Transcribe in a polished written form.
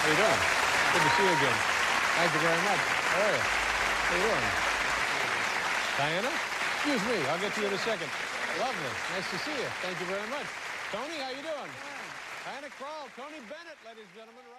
you doing? Good to see you again. Thank you very much. How are you? How you doing? Diana? Excuse me. I'll get to you in a second. Lovely. Nice to see you. Thank you very much. Tony, how you doing? Diana Krall, Tony Bennett, ladies and gentlemen.